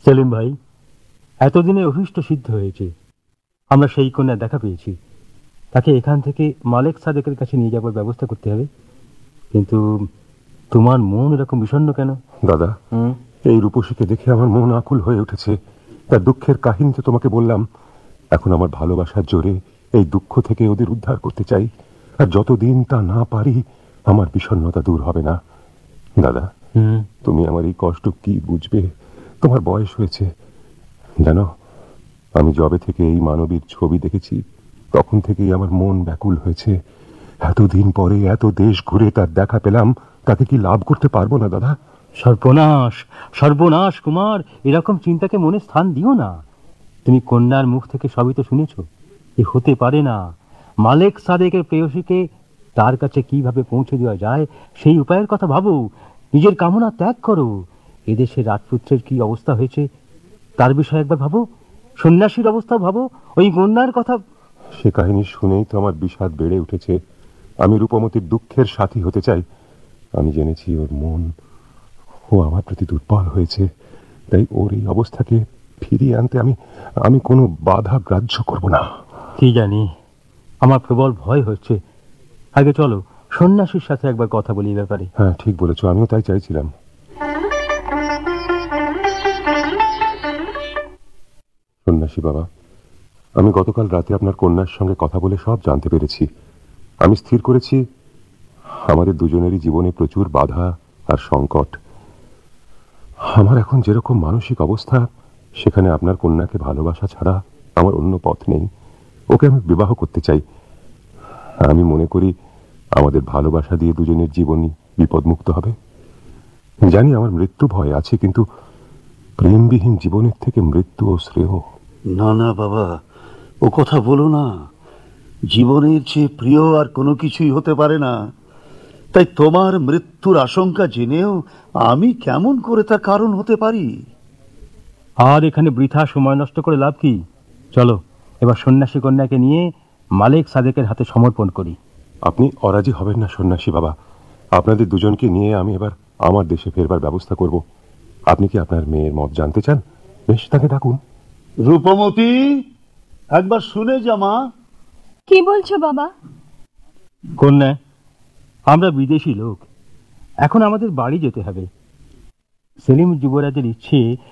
সেলিম ভাই, এতদিনে অভীষ্ট সিদ্ধ হয়েছে। আমরা সেই কন্যা দেখা পেয়েছি। তাকে এখান থেকে মালেক সাদেকের কাছে নিয়ে যাবার ব্যবস্থা করতে হবে। কিন্তু তোমার মন এরকম বিষণ্ণ কেন? দাদা, এই রূপসীকে দেখে আমার মন আকুল হয়ে উঠেছে। তার দুঃখের কাহিনী তো তোমাকে বললাম। এখন আমার ভালোবাসার জোরে এই দুঃখ থেকে ওদের উদ্ধার করতে চাই। আর যতদিন তা না পারি, আমার বিষণ্ণতা দূর হবে না। দাদা, তুমি আমার এই কষ্ট কি বুঝবে? তোমার বয়স হয়েছে। জানো, আমি যবে থেকে এই মানবীর ছবি দেখেছি, তখন থেকেই আমার মন ব্যাকুল হয়েছে। এতদিন পরে এত দেশ ঘুরে তার দেখা পেলাম, তাকে কি লাভ করতে পারবো না দাদা? সর্বনাশ, সর্বনাশ কুমার, এরকম চিন্তাকে মনে স্থান দিও না। তুমি কন্যার মুখ থেকে সবই তো শুনেছ। এ হতে পারে না। মালেক সাদেকের প্রেয়সীকে তার কাছে কিভাবে পৌঁছে দেওয়া যায় সেই উপায়ের কথা ভাবো। নিজের কামনা ত্যাগ করো। এদেশের রাজপুত্রের কি অবস্থা হয়েছে তার বিষয়ে একবার ভাবো। সন্ন্যাসীর অবস্থা ভাবো, ওই কন্যার কথা। সে কাহিনী শুনেই তো আমার বিষাদ বেড়ে উঠেছে। আমি রূপমতির দুঃখের সাথী হতে চাই। আমি জেনেছি ওর মন, ও আমার প্রতি দুর্বল হয়েছে। তাই ওর এই অবস্থাকে ফিরিয়ে আনতে আমি কোনো বাধা গ্রাহ্য করব না। কি জানি, আমার প্রবল ভয় হচ্ছে। আগে চলো সন্ন্যাসীর সাথে একবার কথা বলি ব্যাপারে। হ্যাঁ, ঠিক বলেছ, আমিও তাই চাইছিলাম। সন্ন্যাসী বাবা, আমি গতকাল রাতে আপনার কন্যার সঙ্গে কথা বলে সব জানতে পেরেছি। আমি স্থির করেছি, আমাদের দুজনেরই জীবনে প্রচুর বাধা আর সংকট। আমার এখন যেরকম মানসিক অবস্থা, সেখানে আপনার কন্যাকে ভালোবাসা ছাড়া আমার অন্য পথ নেই। ওকে আমি বিবাহ করতে চাই। আমি মনে করি আমাদের ভালোবাসা দিয়ে দুজনের জীবনই বিপদমুক্ত হবে। জানি আমার মৃত্যু ভয় আছে, কিন্তু প্রেমবিহীন জীবনের থেকে মৃত্যু ও শ্রেয়। না না বাবা, ও কথা বলো না। জীবনের চেয়ে প্রিয় আর কোনো কিছুই হতে পারে না। তাই তোমার মৃত্যুর আশঙ্কা জেনেও আমি কেমন করে তার কারণ হতে পারি? আর এখানে বৃথা সময় নষ্ট করে লাভ কি? চলো এবার সন্ন্যাসী কন্যাকে নিয়ে মালেক সাদেকের হাতে সমর্পণ করি। আপনি অরাজি হবেন না সন্ন্যাসী বাবা। আপনাদের দুজনকে নিয়ে আমি এবার আমার দেশে ফেরবার ব্যবস্থা করব। আপনি কি আপনার মেয়ের মত জানতে চান? বেশ, তাকে ডাকুন। রূপমতি, একবার শুনে যা মা। কি বলছো বাবা? কন্যা, আমরা বিদেশি লোক, এখন আমাদের বাড়ি যেতে হবে। সেলিম যুবরাজের ইচ্ছে